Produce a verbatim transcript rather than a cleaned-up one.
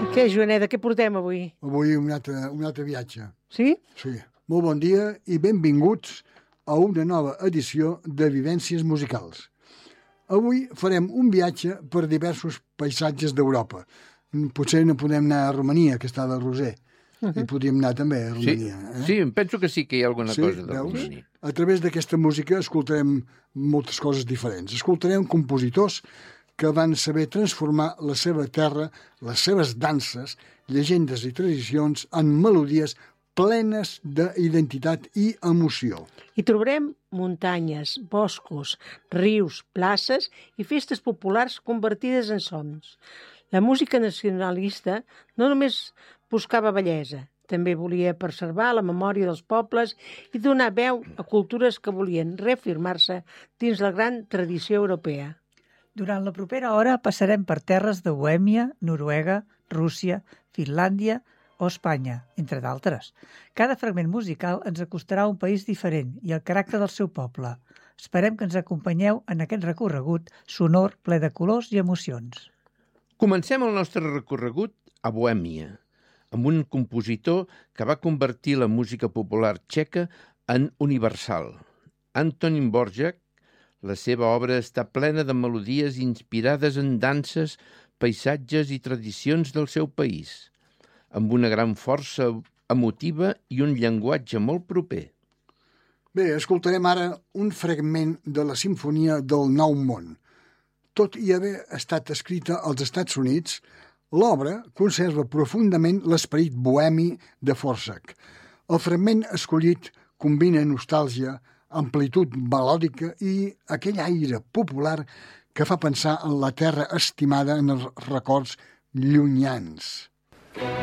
Què, Joaneta, què portem avui? Avui un altre, un altre viatge. Sí? Sí. Molt bon dia i benvinguts a una nova edició de Vivències Musicals. Avui farem un viatge per diversos paisatges d'Europa. Potser no podem anar a Romania, que està de Roser. Uh-huh. I podríem anar també a Romania. Sí, eh? sí, em penso que sí que hi ha alguna sí, cosa de veus? Romania. A través d'aquesta música escoltarem moltes coses diferents. Escoltarem compositors que van saber transformar la seva terra, les seves danses, llegendes i tradicions en melodies plenes d'identitat i emoció. Hi trobarem muntanyes, boscos, rius, places i festes populars convertides en sons. La música nacionalista no només buscava bellesa, també volia preservar la memòria dels pobles i donar veu a cultures que volien reafirmar-se dins la gran tradició europea. Durant la propera hora passarem per terres de Bohèmia, Noruega, Rússia, Finlàndia o Espanya, entre d'altres. Cada fragment musical ens acostarà a un país diferent i al caràcter del seu poble. Esperem que ens acompanyeu en aquest recorregut sonor ple de colors i emocions. Comencem el nostre recorregut a Bohèmia, amb un compositor que va convertir la música popular txeca en universal. Antonín Dvořák. La seva obra està plena de melodies inspirades en danses, paisatges i tradicions del seu país, amb una gran força emotiva i un llenguatge molt proper. Bé, escoltarem ara un fragment de la Simfonia del Nou Món. Tot i haver estat escrita als Estats Units, l'obra conserva profundament l'esperit bohemi de Dvořák. El fragment escollit combina nostàlgia, amplitud melòdica i aquell aire popular que fa pensar en la terra estimada en els records llunyans.